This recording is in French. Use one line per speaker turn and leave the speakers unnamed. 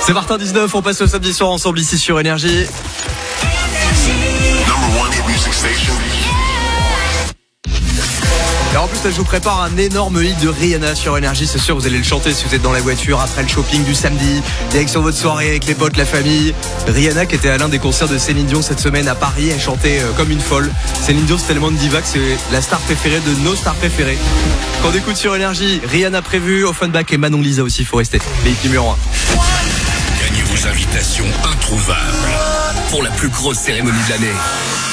C'est Martin 19, on passe le samedi soir ensemble ici sur Énergie. Et en plus, je vous prépare un énorme hit de Rihanna sur Énergie. C'est sûr, vous allez le chanter si vous êtes dans la voiture après le shopping du samedi, direction votre soirée avec les potes, la famille. Rihanna qui était à l'un des concerts de Céline Dion cette semaine à Paris, elle chantait comme une folle. Céline Dion, c'est tellement de diva que c'est la star préférée de nos stars préférées. Quand on écoute sur Énergie, Rihanna prévue, Offenbach et Manon Lisa aussi, faut rester. Les hits numéro 1.
Gagnez vos invitations introuvables pour la plus grosse cérémonie de l'année.